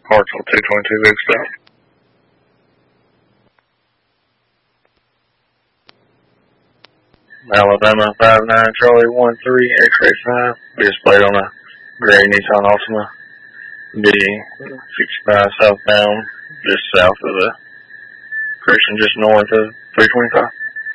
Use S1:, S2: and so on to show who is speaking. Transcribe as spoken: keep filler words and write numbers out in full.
S1: Hartsville two twenty-two, big stop. Alabama five nine Charlie one three X-ray five, displayed on a gray Nissan Altima, B sixty-five southbound, just south of the Christian, just north of three twenty-five.